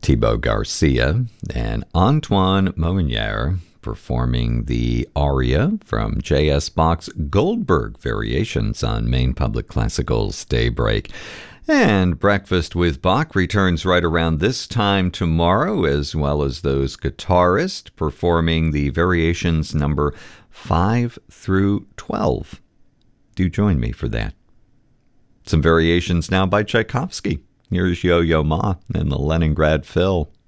Thibaut Garcia and Antoine Mounier performing the aria from J.S. Bach's Goldberg Variations on Maine Public Classical's Daybreak. And Breakfast with Bach returns right around this time tomorrow, as well as those guitarists performing the variations number 5 through 12. Do join me for that. Some variations now by Tchaikovsky. Here's Yo-Yo Ma and the Leningrad Phil.